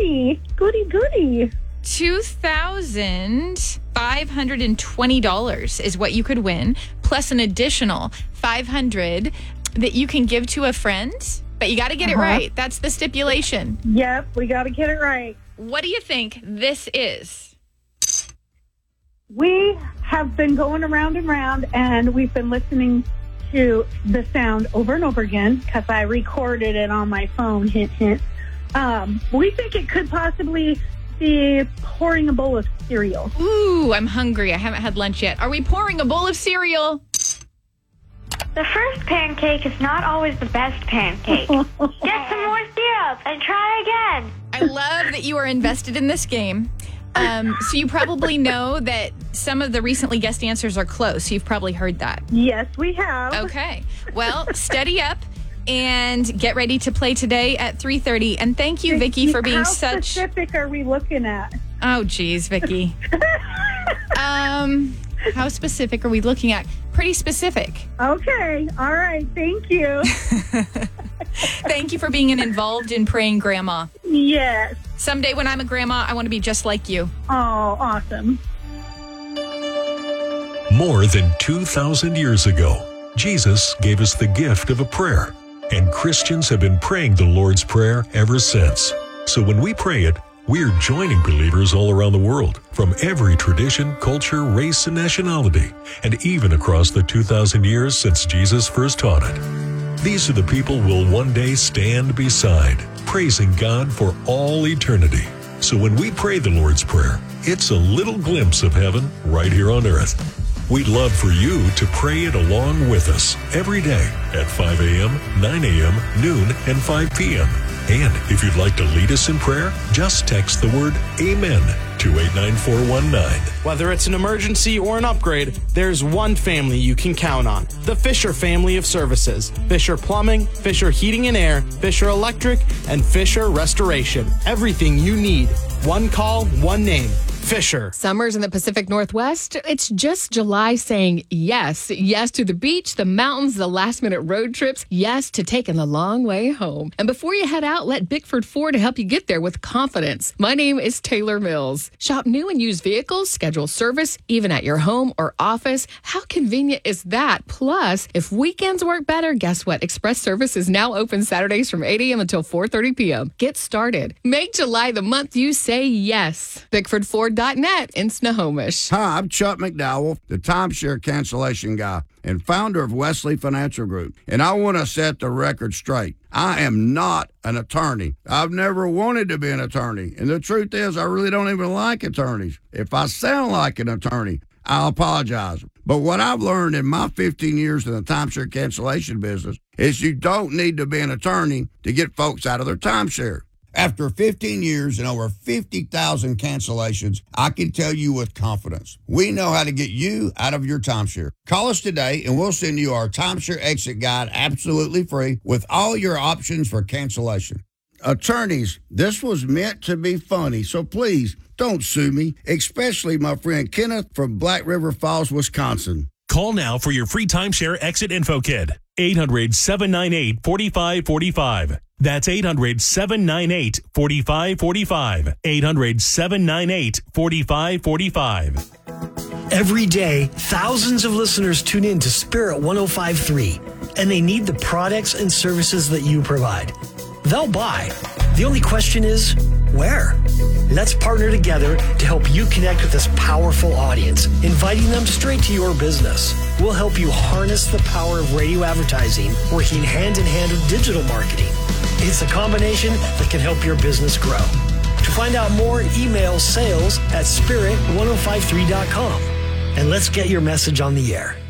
goody. Goody. $2,520 is what you could win, plus an additional $500 that you can give to a friend. But you got to get it right. That's the stipulation. Yep, we got to get it right. What do you think this is? We have been going around and round, and we've been listening to the sound over and over again because I recorded it on my phone. Hint, hint. We think it could possibly be pouring a bowl of cereal. Ooh, I'm hungry. I haven't had lunch yet. Are we pouring a bowl of cereal? The first pancake is not always the best pancake. Get some more syrup and try again. I love that you are invested in this game. So you probably know that some of the recently guessed answers are close. You've probably heard that. Yes, we have. Okay. Well, steady up and get ready to play today at 3:30. And thank you, Vicky, for being How such... specific are we looking at? Oh, geez, Vicky. How specific are we looking at? Pretty specific. Okay. All right. Thank you. Thank you for being an involved in praying grandma. Yes. Someday when I'm a grandma, I want to be just like you. Oh, awesome. More than 2,000 years ago, Jesus gave us the gift of a prayer, and Christians have been praying the Lord's Prayer ever since. So when we pray it, we're joining believers all around the world, from every tradition, culture, race, and nationality, and even across the 2,000 years since Jesus first taught it. These are the people we'll one day stand beside, praising God for all eternity. So when we pray the Lord's Prayer, it's a little glimpse of heaven right here on earth. We'd love for you to pray it along with us every day at 5 a.m., 9 a.m., noon, and 5 p.m. And if you'd like to lead us in prayer, just text the word AMEN to 89419. Whether it's an emergency or an upgrade, there's one family you can count on. The Fisher family of services. Fisher Plumbing, Fisher Heating and Air, Fisher Electric, and Fisher Restoration. Everything you need. One call, one name. Fisher. Summers in the Pacific Northwest, it's just July saying yes. Yes to the beach, the mountains, the last-minute road trips. Yes to taking the long way home. And before you head out, let Bickford Ford help you get there with confidence. My name is Taylor Mills. Shop new and used vehicles, schedule service, even at your home or office. How convenient is that? Plus, if weekends work better, guess what? Express service is now open Saturdays from 8 a.m. until 4:30 p.m. Get started. Make July the month you say yes. BickfordFord.net in Snohomish. Hi, I'm Chuck McDowell, the timeshare cancellation guy and founder of Wesley Financial Group. And I want to set the record straight. I am not an attorney. I've never wanted to be an attorney. And the truth is, I really don't even like attorneys. If I sound like an attorney, I'll apologize. But what I've learned in my 15 years in the timeshare cancellation business is you don't need to be an attorney to get folks out of their timeshare. After 15 years and over 50,000 cancellations, I can tell you with confidence, we know how to get you out of your timeshare. Call us today and we'll send you our timeshare exit guide absolutely free with all your options for cancellation. Attorneys, this was meant to be funny, so please don't sue me, especially my friend Kenneth from Black River Falls, Wisconsin. Call now for your free timeshare exit info kit. 800-798-4545. That's 800-798-4545. 800-798-4545. Every day, thousands of listeners tune in to Spirit 105.3, and they need the products and services that you provide. They'll buy. The only question is, where? Let's partner together to help you connect with this powerful audience, inviting them straight to your business. We'll help you harness the power of radio advertising, working hand in hand with digital marketing. It's a combination that can help your business grow. To find out more, email sales@spirit1053.com. And let's get your message on the air.